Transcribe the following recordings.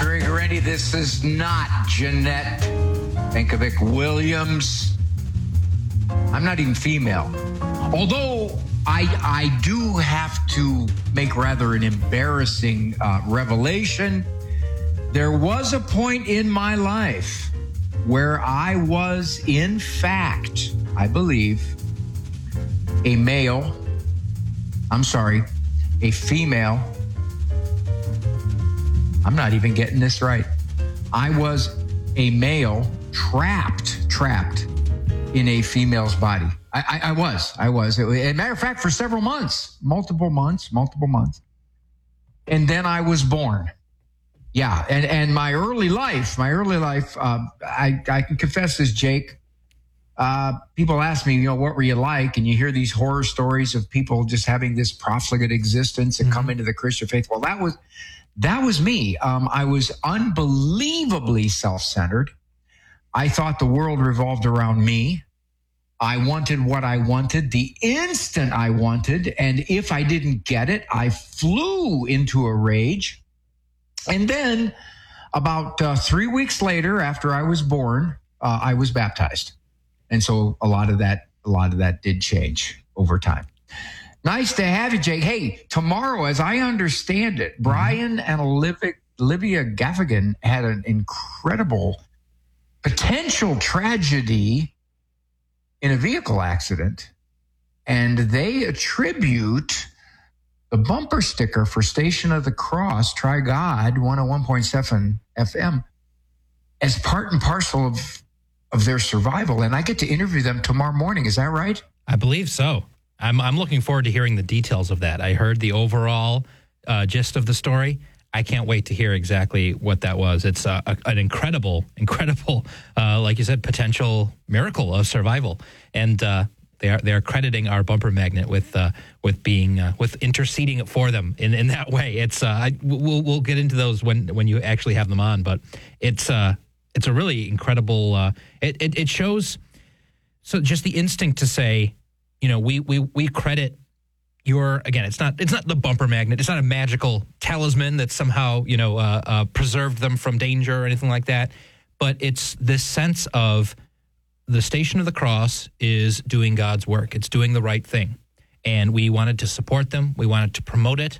Dr. Ray Guarendi. This is not Jeanette Yankovic-Williams. I'm not even female. Although I do have to make rather an embarrassing revelation. There was a point in my life where I was, in fact, I believe, a female. I'm not even getting this right. I was a male trapped in a female's body. I was. As a matter of fact, for several months, multiple months. And then I was born. Yeah, and my early life, I can confess this, Jake. People ask me, what were you like? And you hear these horror stories of people just having this profligate existence and come into the Christian faith. Well, that was me. I was unbelievably self-centered. I thought the world revolved around me. I wanted what I wanted the instant I wanted. And if I didn't get it, I flew into a rage. And then about 3 weeks later, after I was born, I was baptized. And so a lot of that did change over time. Nice to have you, Jake. Hey, tomorrow, as I understand it, Brian and Olivia Gaffigan had an incredible potential tragedy in a vehicle accident, and they attribute the bumper sticker for Station of the Cross, Try God, 101.7 FM, as part and parcel of their survival. And I get to interview them tomorrow morning. Is that right? I believe so. I'm looking forward to hearing the details of that. I heard the overall gist of the story. I can't wait to hear exactly what that was. It's an incredible, like you said, potential miracle of survival. And they are crediting our bumper magnet with interceding for them in that way. It's we'll get into those when you actually have them on, but it's a really incredible. It shows so just the instinct to say, we credit your, again, it's not the bumper magnet. It's not a magical talisman that somehow, preserved them from danger or anything like that. But it's this sense of the Station of the Cross is doing God's work. It's doing the right thing. And we wanted to support them. We wanted to promote it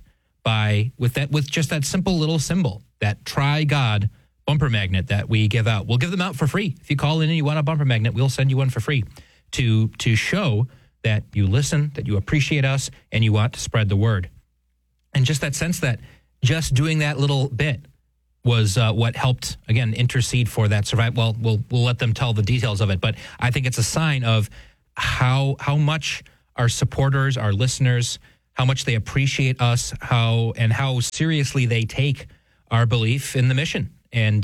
with just that simple little symbol, that Try God bumper magnet that we give out. We'll give them out for free. If you call in and you want a bumper magnet, we'll send you one for free to show that you listen, that you appreciate us, and you want to spread the word. And just that sense that just doing that little bit was what helped, again, intercede for that survival. Well, we'll let them tell the details of it, but I think it's a sign of how much our supporters, our listeners, how much they appreciate us, how seriously they take our belief in the mission and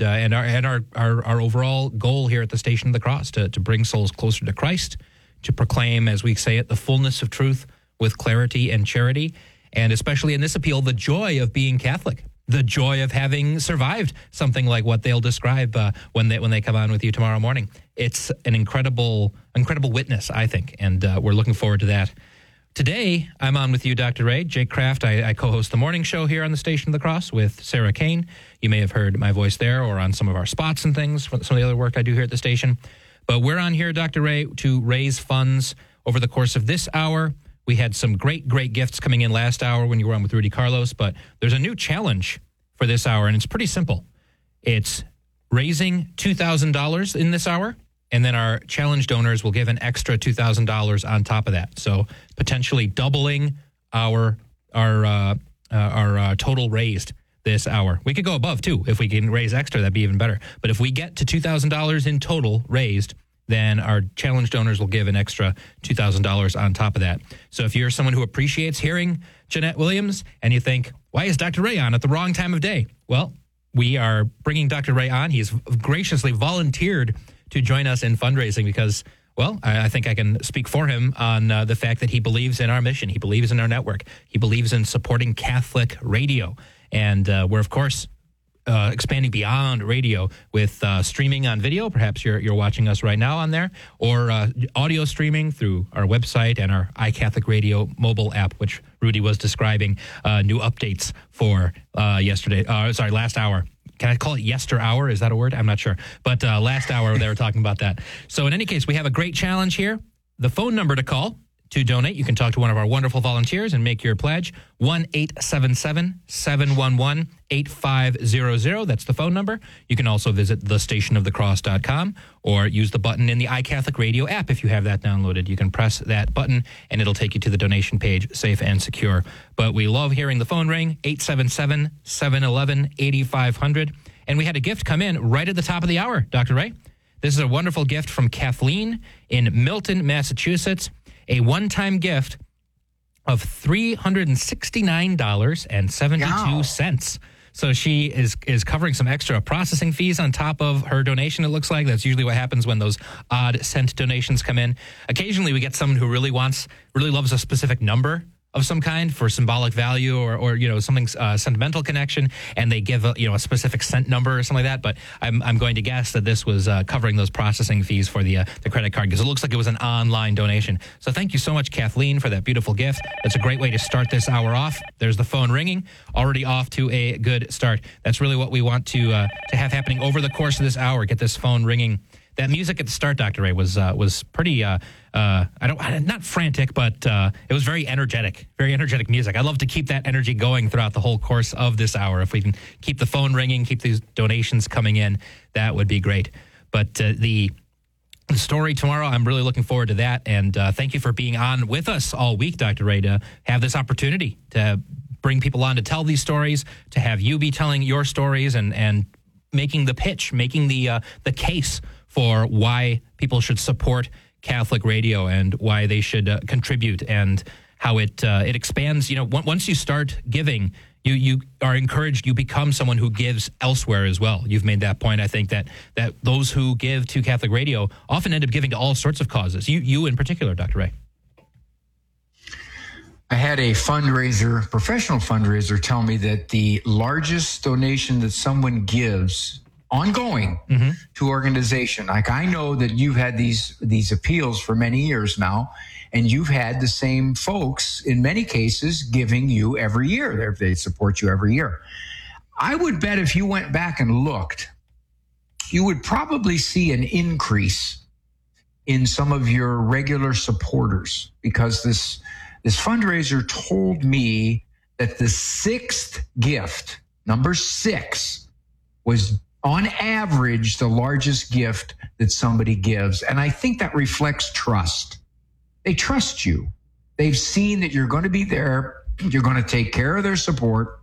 our overall goal here at the Station of the Cross to bring souls closer to Christ, to proclaim, as we say it, the fullness of truth with clarity and charity, and especially in this appeal, the joy of being Catholic, the joy of having survived something like what they'll describe when they come on with you tomorrow morning. It's an incredible witness, I think, and we're looking forward to that. Today, I'm on with you, Dr. Ray. Jake Kraft, I co-host the morning show here on the Station of the Cross with Sarah Kane. You may have heard my voice there or on some of our spots and things for some of the other work I do here at the station. But we're on here, Dr. Ray, to raise funds over the course of this hour. We had some great gifts coming in last hour when you were on with Rudy Carlos, but there's a new challenge for this hour, and it's pretty simple. It's raising $2,000 in this hour, and then our challenge donors will give an extra $2,000 on top of that. So potentially doubling our total raised this hour. We could go above, too. If we can raise extra, that'd be even better. But if we get to $2,000 in total raised, then our challenge donors will give an extra $2,000 on top of that. So if you're someone who appreciates hearing Jeanette Williams and you think, why is Dr. Ray on at the wrong time of day? Well, we are bringing Dr. Ray on. He's graciously volunteered to join us in fundraising because, well, I think I can speak for him on the fact that he believes in our mission. He believes in our network. He believes in supporting Catholic radio. And we're, of course, expanding beyond radio with streaming on video. Perhaps you're watching us right now on there, or audio streaming through our website and our iCatholic Radio mobile app, which Rudy was describing new updates for last hour. can I call it yester hour? Is that a word? I'm not sure. But last hour, they were talking about that. So in any case, we have a great challenge here. The phone number to call to donate, you can talk to one of our wonderful volunteers and make your pledge, 1-877-711-8500. That's the phone number. You can also visit thestationofthecross.com or use the button in the iCatholic Radio app if you have that downloaded. You can press that button and it'll take you to the donation page, safe and secure. But we love hearing the phone ring, 877-711-8500. And we had a gift come in right at the top of the hour, Dr. Ray. This is a wonderful gift from Kathleen in Milton, Massachusetts. A one-time gift of $369.72. So she is covering some extra processing fees on top of her donation, it looks like. That's usually what happens when those odd cent donations come in. Occasionally we get someone who really loves a specific number of some kind for symbolic value or something sentimental connection, and they give a specific cent number or something like that. But I'm going to guess that this was covering those processing fees for the credit card, because it looks like it was an online donation. So thank you so much, Kathleen, for that beautiful gift. That's a great way to start this hour off. There's the phone ringing, already off to a good start. That's really what we want to have happening over the course of this hour. Get this phone ringing. That music at the start, Dr. Ray, was pretty, not frantic, but it was very energetic music. I love to keep that energy going throughout the whole course of this hour. If we can keep the phone ringing, keep these donations coming in, that would be great. But the story tomorrow, I'm really looking forward to that. And thank you for being on with us all week, Dr. Ray, to have this opportunity to bring people on to tell these stories, to have you be telling your stories and making the pitch, making the case for why people should support Catholic radio and why they should contribute, and how it expands. Once you start giving, you are encouraged, you become someone who gives elsewhere as well. You've made that point. I think that those who give to Catholic radio often end up giving to all sorts of causes. You in particular, Dr. Ray. I had a professional fundraiser, tell me that the largest donation that someone gives ongoing to organization. Like, I know that you've had these appeals for many years now, and you've had the same folks in many cases giving you every year. They support you every year. I would bet if you went back and looked, you would probably see an increase in some of your regular supporters, because this fundraiser told me that the sixth gift, number 6, was on average the largest gift that somebody gives. And I think that reflects trust. They trust you. They've seen that you're going to be there. You're going to take care of their support.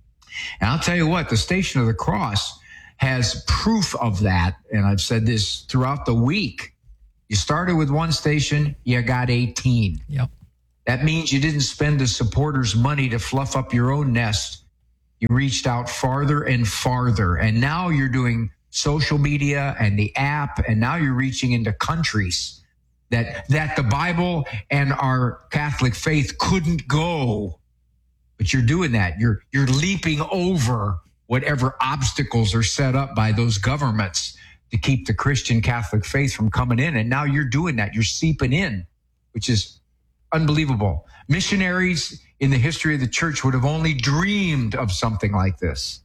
And I'll tell you what, the Station of the Cross has proof of that. And I've said this throughout the week. You started with one station, you got 18. Yep. That means you didn't spend the supporters' money to fluff up your own nest. You reached out farther and farther, and now you're doing social media and the app, and now you're reaching into countries that the Bible and our Catholic faith couldn't go. But you're doing that. You're leaping over whatever obstacles are set up by those governments to keep the Christian Catholic faith from coming in, and now you're doing that. You're seeping in, which is unbelievable. Missionaries in the history of the church would have only dreamed of something like this.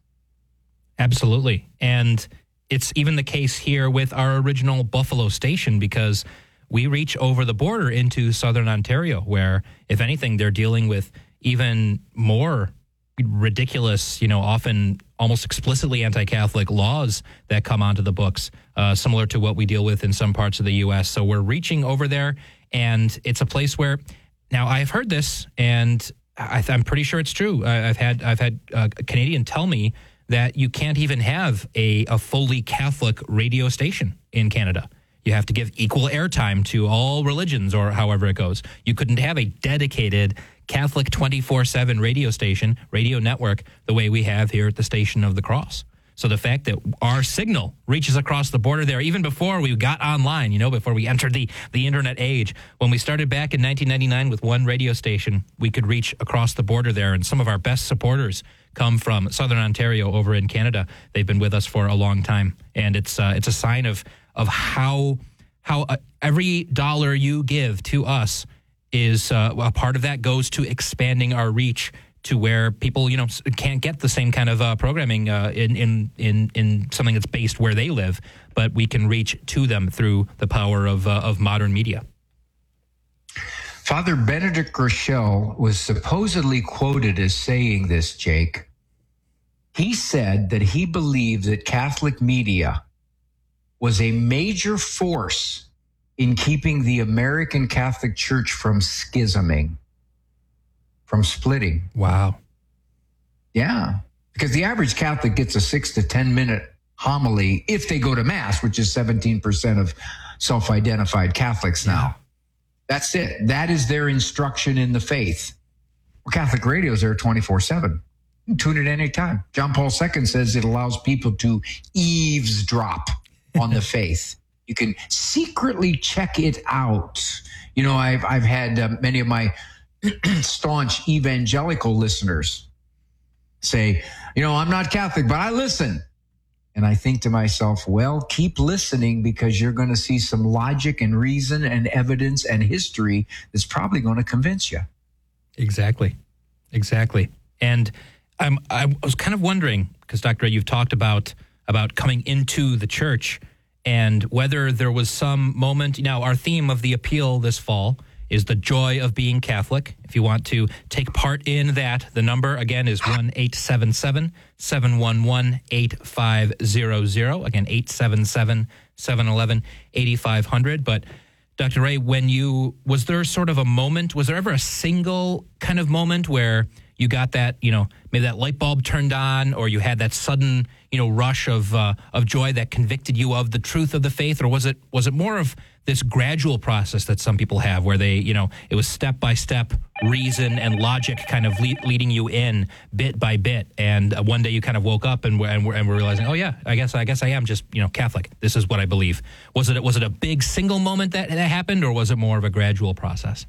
Absolutely. And it's even the case here with our original Buffalo station, because we reach over the border into southern Ontario, where, if anything, they're dealing with even more ridiculous, often almost explicitly anti-Catholic laws that come onto the books, similar to what we deal with in some parts of the U.S. So we're reaching over there, and it's a place where, now I've heard this, and I'm pretty sure it's true. I've had a Canadian tell me that you can't even have a fully Catholic radio station in Canada. You have to give equal airtime to all religions, or however it goes. You couldn't have a dedicated Catholic 24/7 radio station, radio network, the way we have here at the Station of the Cross. So the fact that our signal reaches across the border there, even before we got online, before we entered the internet age, when we started back in 1999 with one radio station, we could reach across the border there. And some of our best supporters come from Southern Ontario over in Canada. They've been with us for a long time. And it's a sign of how every dollar you give to us is a part of that goes to expanding our reach to where people, can't get the same kind of programming in something that's based where they live, but we can reach to them through the power of modern media. Father Benedict Rochelle was supposedly quoted as saying this, Jake. He said that he believed that Catholic media was a major force in keeping the American Catholic Church from schisming, from splitting. Wow. Yeah, because the average Catholic gets a 6 to 10 minute homily if they go to Mass, which is 17% of self-identified Catholics now. That's it. That is their instruction in the faith. Well, Catholic radio is there 24/7. You can tune it anytime. John Paul II says it allows people to eavesdrop on the faith. You can secretly check it out. I've had many of my staunch evangelical listeners say, I'm not Catholic, but I listen. And I think to myself, well, keep listening, because you're going to see some logic and reason and evidence and history that's probably going to convince you. Exactly. And I was kind of wondering, because Dr. Ray, you've talked about coming into the church and whether there was some moment. Now, our theme of the appeal this fall is the joy of being Catholic. If you want to take part in that, the number, again, is 1-877-711-8500. Again, 877-711-8500. But Dr. Ray, was there sort of a moment, was there ever a single kind of moment where you got that, maybe that light bulb turned on, or you had that sudden, rush of joy that convicted you of the truth of the faith? Or was it more of this gradual process that some people have, where they, it was step by step reason and logic kind of leading you in bit by bit, and one day you kind of woke up and we're realizing, oh yeah, I guess I am just Catholic. This is what I believe. Was it a big single moment that happened, or was it more of a gradual process?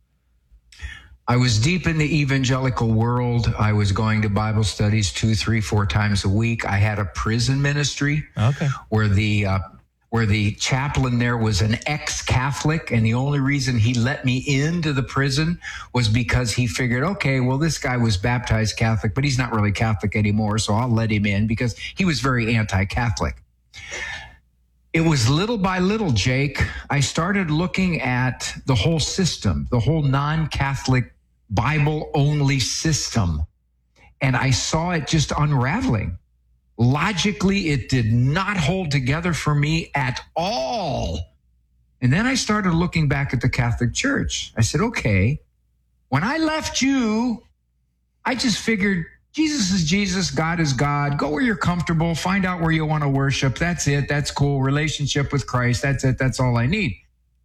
I was deep in the evangelical world. I was going to Bible studies 2, 3, 4 times a week. I had a prison ministry where the chaplain there was an ex-Catholic, and the only reason he let me into the prison was because he figured, okay, well, this guy was baptized Catholic, but he's not really Catholic anymore, so I'll let him in, because he was very anti-Catholic. It was little by little, Jake, I started looking at the whole system, the whole non-Catholic Bible-only system, and I saw it just unraveling. Logically, it did not hold together for me at all. And then I started looking back at the Catholic Church. I said, okay, when I left you, I just figured Jesus is Jesus, God is God. Go where you're comfortable, find out where you want to worship. That's it. That's cool. Relationship with Christ. That's it. That's all I need.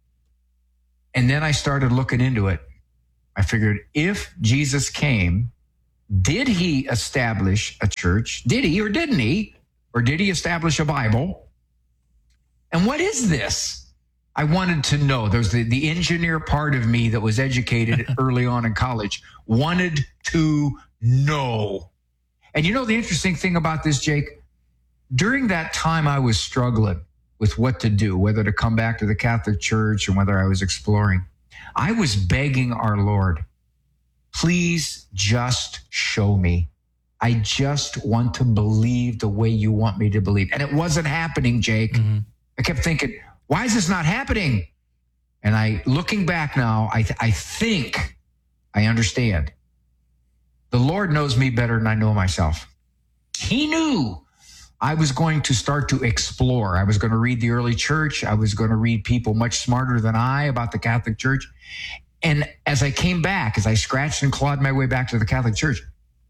And then I started looking into it. I figured, if Jesus came, did he establish a church? Did he or didn't he? Or did he establish a Bible? And what is this? I wanted to know. There's the engineer part of me that was educated early on in college, wanted to know. And the interesting thing about this, Jake, during that time I was struggling with what to do, whether to come back to the Catholic Church and whether I was exploring. I was begging our Lord, please just show me. I just want to believe the way you want me to believe. And it wasn't happening, Jake. Mm-hmm. I kept thinking, why is this not happening? And looking back now, I think I understand. The Lord knows me better than I know myself. He knew I was going to start to explore. I was going to read the early church. I was going to read people much smarter than I about the Catholic Church. And as I came back, as I scratched and clawed my way back to the Catholic Church,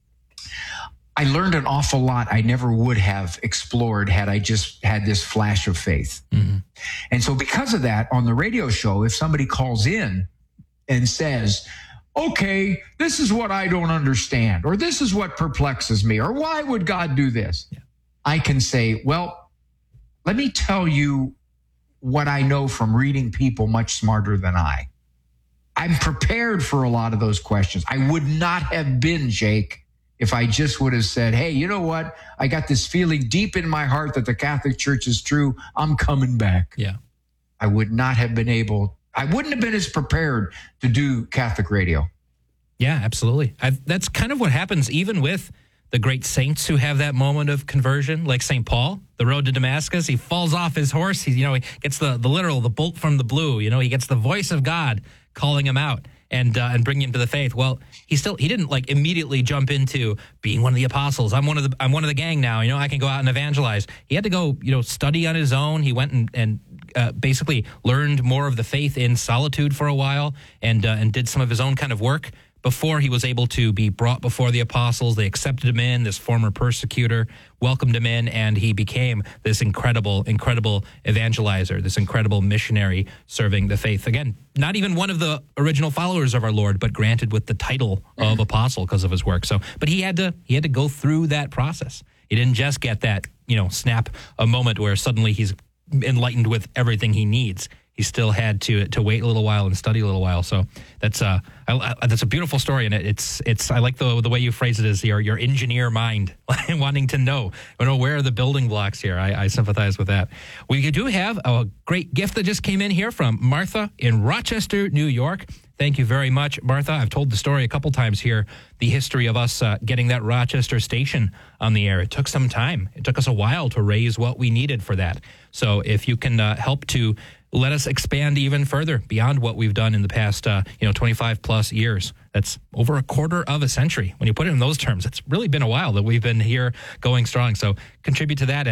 I learned an awful lot I never would have explored had I just had this flash of faith. Mm-hmm. And so because of that, on the radio show, if somebody calls in and says, okay, this is what I don't understand, or this is what perplexes me, or why would God do this? Yeah. I can say, well, let me tell you what I know from reading people much smarter than I. I'm prepared for a lot of those questions. I would not have been, Jake, if I just would have said, hey, you know what? I got this feeling deep in my heart that the Catholic Church is true. I'm coming back. Yeah. I would not have been able, I wouldn't have been as prepared to do Catholic radio. Yeah, absolutely. That's kind of what happens even with the great saints who have that moment of conversion, like St. Paul, the road to Damascus. He falls off his horse. He gets the literal, the bolt from the blue. He gets the voice of God calling him out and bringing him to the faith. Well, he didn't like immediately jump into being one of the apostles. I'm one of the gang now. I can go out and evangelize. He had to go, study on his own. He went and basically learned more of the faith in solitude for a while and did some of his own kind of work before he was able to be brought before the apostles. They accepted him in, this former persecutor, welcomed him in, and he became this incredible, incredible evangelizer, this incredible missionary serving the faith. Again, not even one of the original followers of our Lord, but granted with the title of apostle because of his work. But he had to go through that process. He didn't just get that, snap a moment where suddenly he's enlightened with everything he needs. He still had to wait a little while and study a little while. So that's a beautiful story, and it's I like the way you phrase it as your engineer mind wanting to know where are the building blocks here. I sympathize with that. We do have a great gift that just came in here from Martha in Rochester, New York. Thank you very much, Martha. I've told the story a couple times here, the history of us getting that Rochester station on the air. It took some time. It took us a while to raise what we needed for that. So if you can help to let us expand even further beyond what we've done in the past, 25 plus years. That's over a quarter of a century. When you put it in those terms, it's really been a while that we've been here going strong. So contribute to that at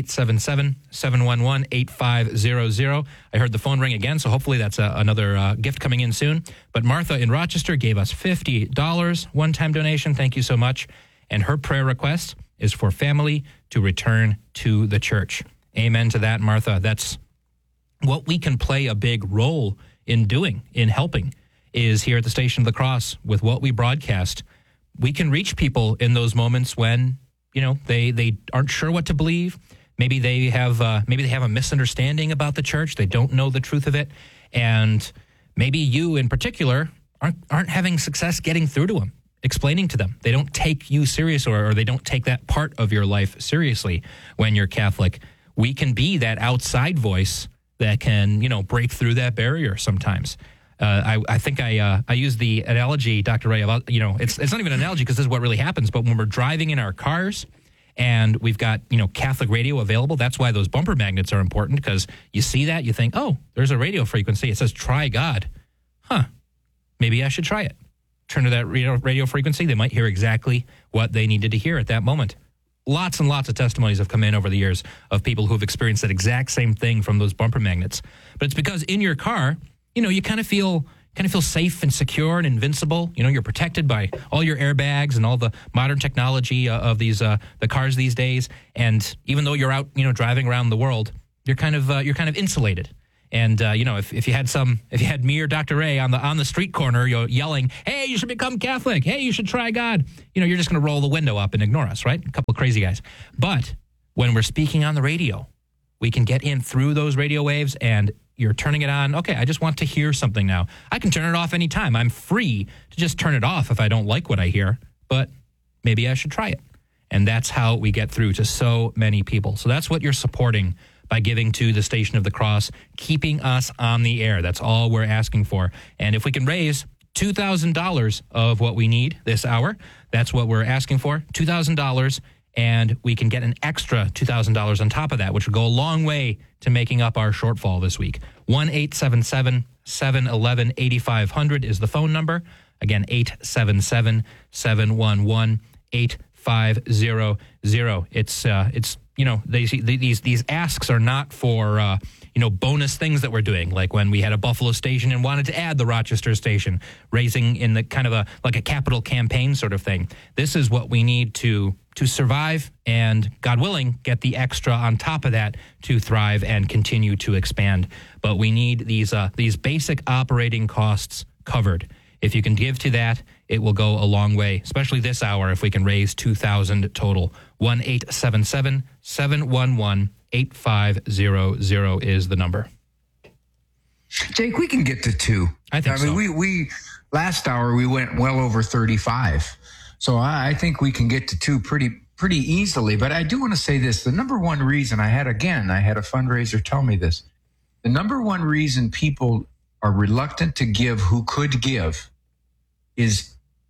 1-877-711-8500. I heard the phone ring again, so hopefully that's another gift coming in soon. But Martha in Rochester gave us $50 one-time donation. Thank you so much. And her prayer request is for family to return to the church. Amen to that, Martha. That's what we can play a big role in doing, in helping, is here at the Station of the Cross with what we broadcast. We can reach people in those moments when, they aren't sure what to believe. Maybe they have a misunderstanding about the church. They don't know the truth of it. And maybe you in particular aren't having success getting through to them, explaining to them. They don't take you serious or they don't take that part of your life seriously when you're Catholic. We can be that outside voice that can, break through that barrier sometimes. I think I use the analogy, Dr. Ray, about, it's not even an analogy because this is what really happens, but when we're driving in our cars and we've got, Catholic radio available, that's why those bumper magnets are important, because you see that, you think, oh, there's a radio frequency. It says, try God. Maybe I should try it. Turn to that radio frequency. They might hear exactly what they needed to hear at that moment. Lots and lots of testimonies have come in over the years of people who have experienced that exact same thing from those bumper magnets. But it's because in your car, you kind of feel safe and secure and invincible. You're protected by all your airbags and all the modern technology of these the cars these days. And even though you're out, driving around the world, you're kind of insulated. And if you had me or Dr. Ray on the street corner, yelling, "Hey, you should become Catholic. Hey, you should try God." You're just going to roll the window up and ignore us, right? A couple of crazy guys. But when we're speaking on the radio, we can get in through those radio waves, and you're turning it on. Okay, I just want to hear something now. I can turn it off anytime. I'm free to just turn it off if I don't like what I hear, but maybe I should try it. And that's how we get through to so many people. So that's what you're supporting by giving to the Station of the Cross, keeping us on the air. That's all we're asking for. And if we can raise $2,000 of what we need this hour, that's what we're asking for, $2,000, and we can get an extra $2,000 on top of that, which would go a long way to making up our shortfall this week. 1-877-711-8500 is the phone number. Again, 877-711-8500. It's these asks are not for bonus things that we're doing, like when we had a Buffalo station and wanted to add the Rochester station, raising in the kind of a capital campaign sort of thing. This is what we need to survive and, God willing, get the extra on top of that to thrive and continue to expand. But we need these basic operating costs covered. If you can give to that, it will go a long way, especially this hour if we can raise $2,000 total. 1-877-711-8500 is the number. Jake, we can get to two. I think so. We last hour we went well over 35. So I think we can get to two pretty easily. But I do want to say this. The number one reason I had a fundraiser tell me this. The number one reason people are reluctant to give who could give is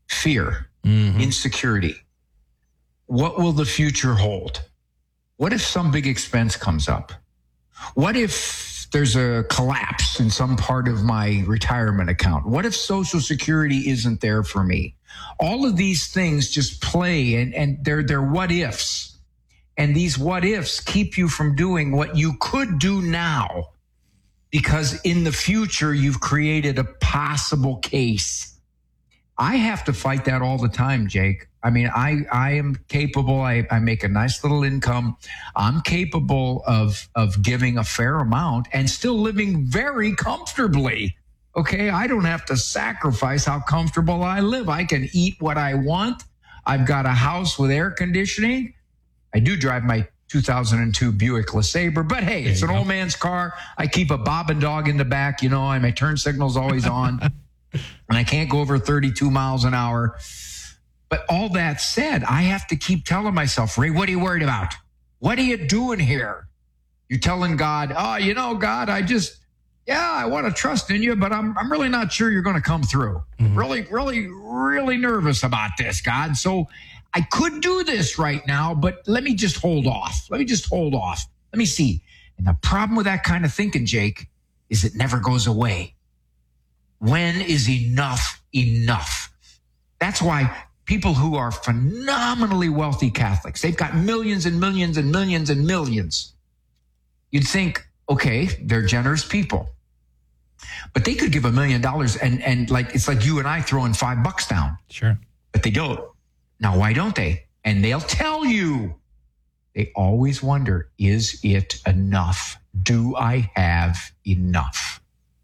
fear, insecurity. What will the future hold? What if some big expense comes up? What if there's a collapse in some part of my retirement account? What if Social Security isn't there for me? All of these things just play, and they're what ifs. And these what ifs keep you from doing what you could do now, because in the future, you've created a possible case. I have to fight that all the time, Jake. I mean, I am capable. I make a nice little income. I'm capable of giving a fair amount and still living very comfortably. Okay, I don't have to sacrifice how comfortable I live. I can eat what I want. I've got a house with air conditioning. I do drive my 2002 Buick LeSabre, but hey, it's an old man's car. I keep a bobbin dog in the back, and my turn signal's always on, and I can't go over 32 miles an hour. But all that said, I have to keep telling myself, Ray, what are you worried about? What are you doing here? You're telling God, God, I want to trust in you, but I'm really not sure you're going to come through. Really, really, really nervous about this, God. So I could do this right now, but let me just hold off. Let me see. And the problem with that kind of thinking, Jake, is it never goes away. When is enough enough? That's why people who are phenomenally wealthy Catholics, they've got millions and millions and millions and millions. You'd think, okay, they're generous people, but they could give $1 million and like, it's like you and I throwing $5 down. Sure. But they don't. Now, why don't they? And they'll tell you. They always wonder, is it enough? Do I have enough?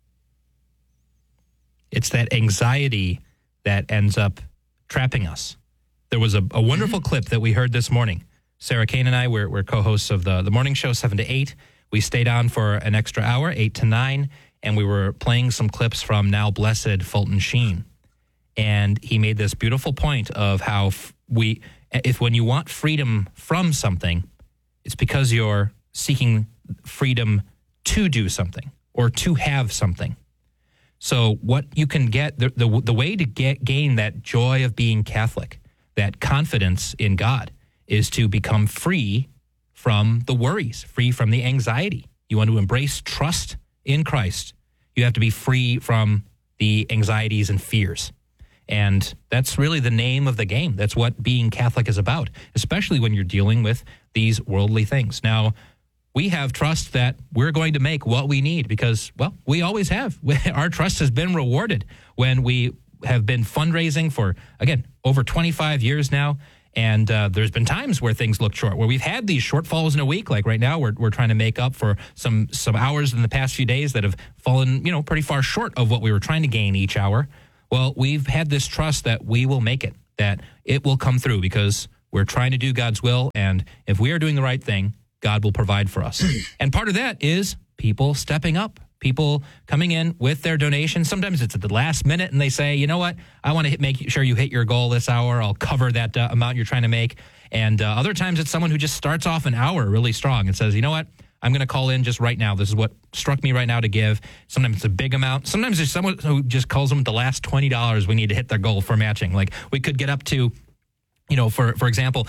It's that anxiety that ends up trapping us. There was a wonderful clip that we heard this morning. Sarah Kane and I, we're co-hosts of the morning show, 7 to 8. We stayed on for an extra hour, 8 to 9, and we were playing some clips from Now Blessed Fulton Sheen. And he made this beautiful point of how when you want freedom from something, it's because you're seeking freedom to do something or to have something. So what you can get, the way to gain that joy of being Catholic, that confidence in God, is to become free from the worries, free from the anxiety. You want to embrace trust in Christ. You have to be free from the anxieties and fears. And that's really the name of the game. That's what being Catholic is about, especially when you're dealing with these worldly things. Now, we have trust that we're going to make what we need because, well, we always have. Our trust has been rewarded when we have been fundraising for, again, over 25 years now. And there's been times where things look short, where we've had these shortfalls in a week. Like right now, we're trying to make up for some hours in the past few days that have fallen, pretty far short of what we were trying to gain each hour. Well, we've had this trust that we will make it, that it will come through because we're trying to do God's will. And if we are doing the right thing, God will provide for us. And part of that is people stepping up, people coming in with their donations. Sometimes it's at the last minute and they say, you know what, I want to make sure you hit your goal this hour. I'll cover that amount you're trying to make. And other times it's someone who just starts off an hour really strong and says, you know what, I'm going to call in just right now. This is what struck me right now to give. Sometimes it's a big amount. Sometimes there's someone who just calls them the last $20 we need to hit their goal for matching. Like we could get up to, for example,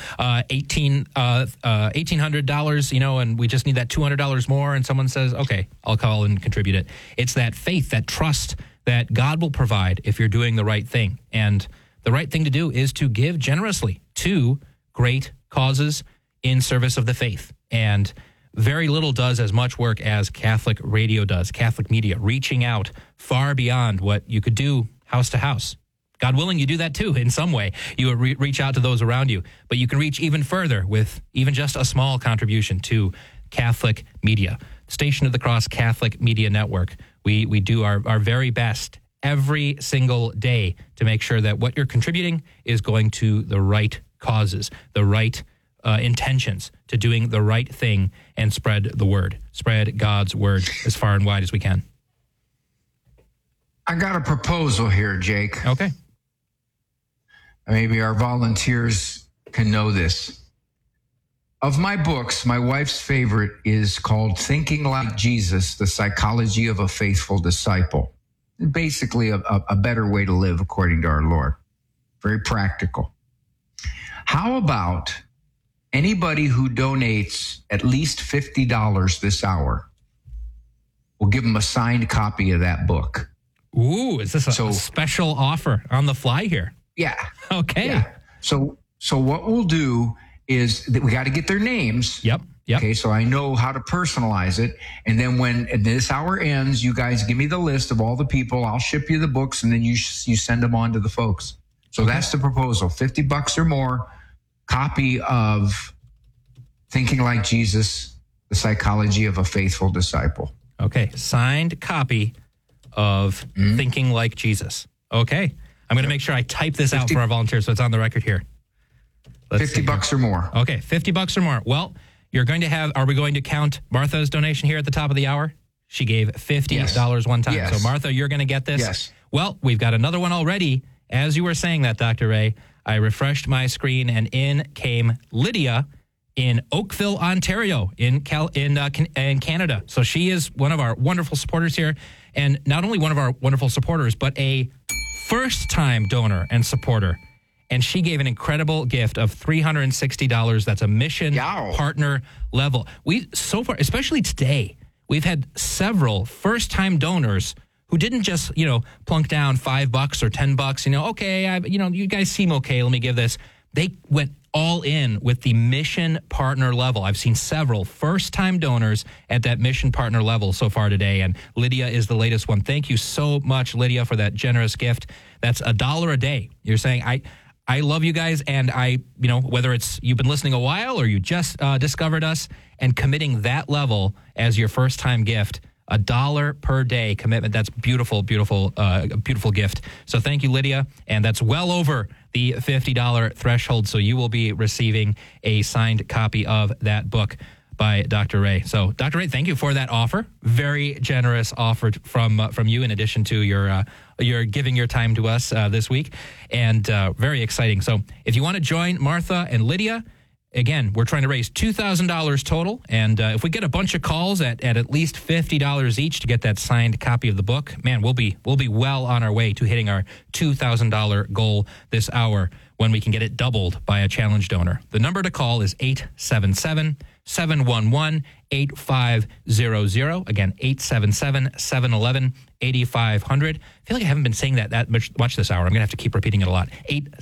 $1,800, and we just need that $200 more. And someone says, okay, I'll call and contribute it. It's that faith, that trust that God will provide if you're doing the right thing. And the right thing to do is to give generously to great causes in service of the faith. And very little does as much work as Catholic radio does, Catholic media, reaching out far beyond what you could do house to house. God willing, you do that too in some way. You reach out to those around you, but you can reach even further with even just a small contribution to Catholic media. Station of the Cross Catholic Media Network. We do our very best every single day to make sure that what you're contributing is going to the right causes, the right intentions, to doing the right thing and spread the word, spread God's word as far and wide as we can. I got a proposal here, Jake. Okay. Maybe our volunteers can know this. Of my books, my wife's favorite is called Thinking Like Jesus, The Psychology of a Faithful Disciple. Basically, a better way to live according to our Lord. very practical. How about anybody who donates at least $50 this hour? We'll give them a signed copy of that book. Ooh, is this a special offer on the fly here? Yeah. Okay. Yeah. So what we'll do is that we got to get their names. Yep. Okay, so I know how to personalize it. And then when this hour ends, you guys give me the list of all the people. I'll ship you the books, and then you send them on to the folks. So that's the proposal. $50 or more, copy of Thinking Like Jesus, The Psychology of a Faithful Disciple. Okay, signed copy of Thinking Like Jesus. Okay, I'm going to make sure I type this out for our volunteers so it's on the record here. $50 or more. Okay, $50 or more. Well, you're going to have, are we going to count Martha's donation here at the top of the hour? She gave $50 one time. Yes. So, Martha, you're going to get this? Yes. Well, we've got another one already. As you were saying that, Dr. Ray, I refreshed my screen, and in came Lydia in Oakville, Ontario, in Canada. So she is one of our wonderful supporters here, and not only one of our wonderful supporters, but a first-time donor and supporter. And she gave an incredible gift of $360. That's a mission partner level. We, so far, especially today, we've had several first-time donors who didn't just, plunk down $5 or $10, okay, you guys seem okay, let me give this. They went all in with the mission partner level. I've seen several first-time donors at that mission partner level so far today, and Lydia is the latest one. Thank you so much, Lydia, for that generous gift. That's $1 a day. You're saying, I love you guys, and whether it's you've been listening a while or you just discovered us, and committing that level as your first-time gift, $1 per day commitment. That's beautiful, beautiful, beautiful gift. So thank you, Lydia, and that's well over the $50 threshold, so you will be receiving a signed copy of that book by Dr. Ray. So, Dr. Ray, thank you for that offer. Very generous offer from you, in addition to your giving your time to us this week, and very exciting. So, if you want to join Martha and Lydia, again, we're trying to raise $2,000 total, and if we get a bunch of calls at least $50 each to get that signed copy of the book, man, we'll be well on our way to hitting our $2,000 goal this hour when we can get it doubled by a challenge donor. The number to call is 877-711-8500. Again, 877-711-8500. I feel like I haven't been saying that much this hour. I'm going to have to keep repeating it a lot.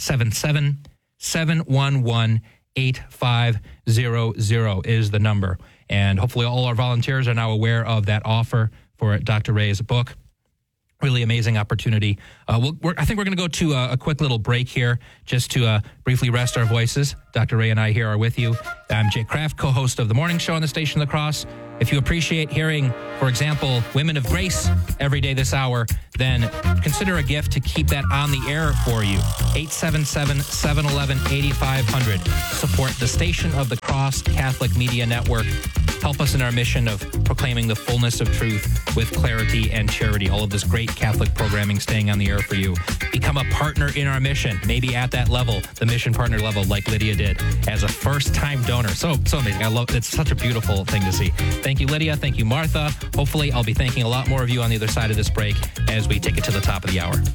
877-711-8500 is the number. And hopefully all our volunteers are now aware of that offer for Dr. Ray's book. Really amazing opportunity. I think we're going to go to a quick little break here just to briefly rest our voices. Dr. Ray and I here are with you. I'm Jake Kraft, co-host of the morning show on the Station of the Cross. If you appreciate hearing, for example, Women of Grace every day this hour, then consider a gift to keep that on the air for you. 877-711-8500. Support the Station of the Cross Catholic Media Network. Help us in our mission of proclaiming the fullness of truth with clarity and charity. All of this great Catholic programming staying on the air for you. Become a partner in our mission, maybe at that level, the mission partner level, like Lydia did, as a first-time donor. So amazing. I love it. It's such a beautiful thing to see. Thank you, Lydia. Thank you, Martha. Hopefully, I'll be thanking a lot more of you on the other side of this break as we take it to the top of the hour.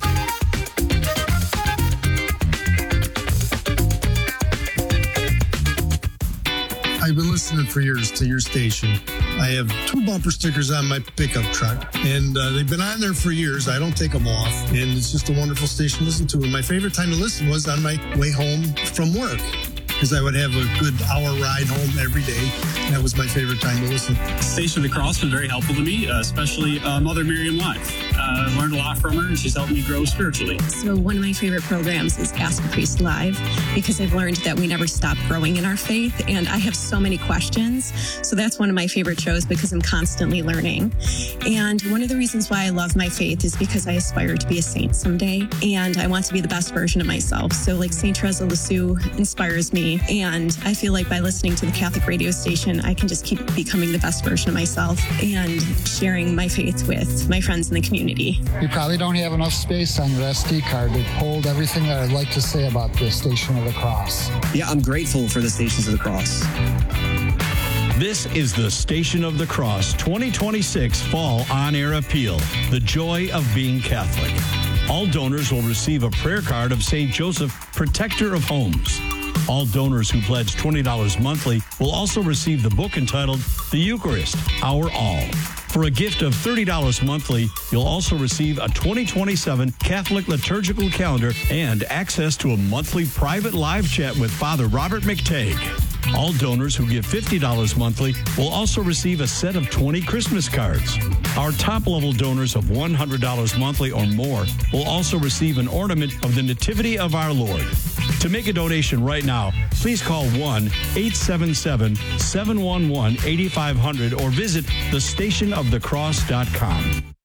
I've been listening for years to your station. I have 2 bumper stickers on my pickup truck, and they've been on there for years. I don't take them off, and it's just a wonderful station to listen to. And my favorite time to listen was on my way home from work, because I would have a good hour ride home every day. That was my favorite time to listen. Station of the Cross been very helpful to me, especially Mother Miriam Live. Learned a lot from her, and she's helped me grow spiritually. So one of my favorite programs is Ask a Priest Live, because I've learned that we never stop growing in our faith, and I have so many questions. So that's one of my favorite shows because I'm constantly learning. And one of the reasons why I love my faith is because I aspire to be a saint someday, and I want to be the best version of myself. So like St. Teresa of Lisieux inspires me, and I feel like by listening to the Catholic radio station, I can just keep becoming the best version of myself and sharing my faith with my friends in the community. You probably don't have enough space on your SD card to hold everything that I'd like to say about the Station of the Cross. Yeah, I'm grateful for the Stations of the Cross. This is the Station of the Cross 2026 Fall On-Air Appeal, The Joy of Being Catholic. All donors will receive a prayer card of St. Joseph, Protector of Homes. All donors who pledge $20 monthly will also receive the book entitled The Eucharist, Our All. For a gift of $30 monthly, you'll also receive a 2027 Catholic liturgical calendar and access to a monthly private live chat with Father Robert McTagg. All donors who give $50 monthly will also receive a set of 20 Christmas cards. Our top-level donors of $100 monthly or more will also receive an ornament of the Nativity of our Lord. To make a donation right now, please call 1-877-711-8500 or visit thestationofthecross.com.